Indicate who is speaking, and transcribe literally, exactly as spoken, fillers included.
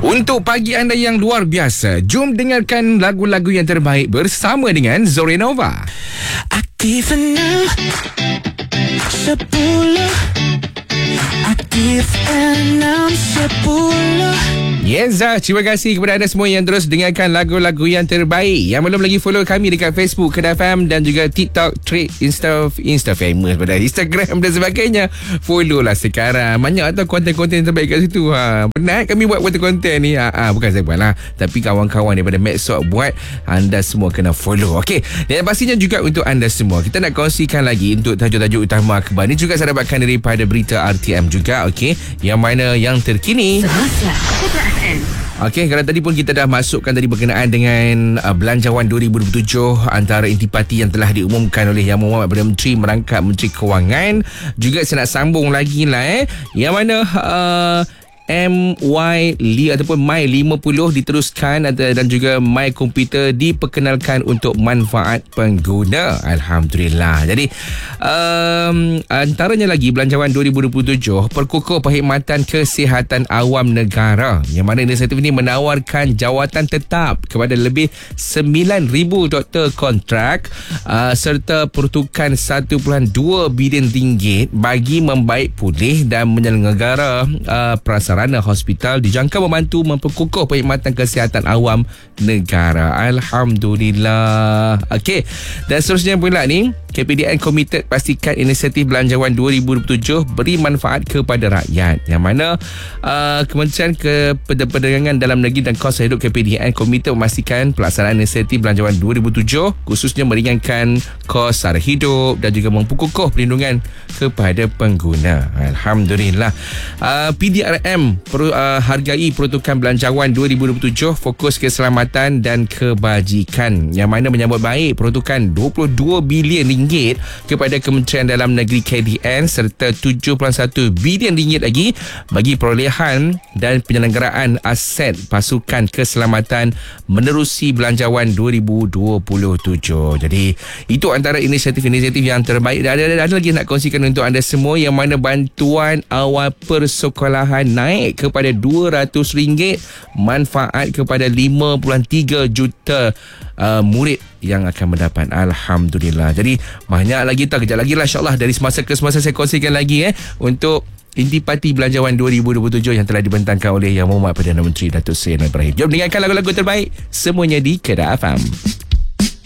Speaker 1: Untuk pagi anda yang luar biasa, jom dengarkan lagu-lagu yang terbaik bersama dengan Zorenova.
Speaker 2: Aktif enam sepuluh, aktif enam sepuluh.
Speaker 1: Yes, terima kasih kepada anda semua yang terus dengarkan lagu-lagu yang terbaik. Yang belum lagi follow kami dekat Facebook Kedah F M dan juga TikTok, Thread, Insta, Insta famous pada Instagram dan sebagainya. Follow lah sekarang. Banyak atau konten-konten terbaik kat situ. Ha. Penat kami buat konten-konten ni. Ha, ha, bukan saya buat lah. Tapi kawan-kawan daripada Maxsort buat. Anda semua kena follow. Okey. Dan pastinya juga untuk anda semua, kita nak kongsikan lagi untuk tajuk-tajuk utama akhbar. Ini juga saya dapatkan daripada berita R T M juga. Okey. Yang mana yang terkini. Okey, kalau tadi pun kita dah masukkan tadi berkenaan dengan uh, Belanjawan dua ribu dua puluh tujuh antara intipati yang telah diumumkan oleh Yang Berhormat Perdana Menteri merangkap Menteri Kewangan. Juga saya nak sambung lagi lah eh. Yang mana uh, M Y Li ataupun My lima puluh diteruskan dan juga My Komputer diperkenalkan untuk manfaat pengguna. Alhamdulillah. Jadi um, antaranya lagi Belanjawan dua ribu dua puluh tujuh perkukuh perkhidmatan kesihatan awam negara, yang mana inisiatif ini menawarkan jawatan tetap kepada lebih sembilan ribu doktor kontrak uh, serta peruntukan satu perpuluhan dua bilion ringgit bagi membaik pulih dan menyelenggara uh, prasarana hospital dijangka membantu memperkukuh perkhidmatan kesihatan awam negara. Alhamdulillah. Okey. Dan seterusnya pula ni, K P D N komited pastikan inisiatif Belanjawan dua ribu dua puluh tujuh beri manfaat kepada rakyat. Yang mana uh, Kementerian Perdagangan Dalam Negeri dan Kos Hidup K P D N komited memastikan pelaksanaan inisiatif Belanjawan dua ribu tujuh khususnya meringankan kos sara hidup dan juga memperkukuh perlindungan kepada pengguna. Alhamdulillah. uh, P D R M per, uh, hargai peruntukan Belanjawan dua ribu dua puluh tujuh fokus keselamatan dan kebajikan, yang mana menyambut baik peruntukan dua puluh dua bilion ringgit kepada Kementerian Dalam Negeri K D N serta tujuh puluh satu bilion ringgit lagi bagi perolehan dan penyelenggaraan aset pasukan keselamatan menerusi Belanjawan dua ribu dua puluh tujuh. Jadi itu antara inisiatif-inisiatif yang terbaik. Ada, ada, ada lagi nak kongsikan untuk anda semua, yang mana bantuan awal persekolahan naik kepada dua ratus ringgit, manfaat kepada lima puluh tiga juta uh, murid yang akan mendapat. Alhamdulillah. Jadi banyak lagi tak, kejap lagi lah insyaAllah dari semasa ke semasa saya kongsikan lagi eh untuk intipati Belanjawan dua ribu dua puluh tujuh yang telah dibentangkan oleh Yang Berhormat Perdana Menteri Datuk Seri Anwar Ibrahim. Jom dengarkan lagu-lagu terbaik semuanya di Kedah F M.